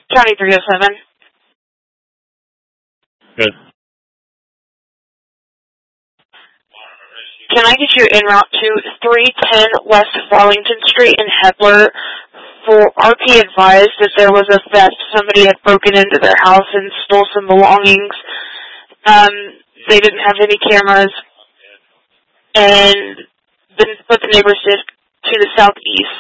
County 307. Good. Can I get you en route to 310 West Farlington Street in Hepler? For RP advised that there was a theft. Somebody had broken into their house and stole some belongings. They didn't have any cameras, and then put the neighbors to the southeast.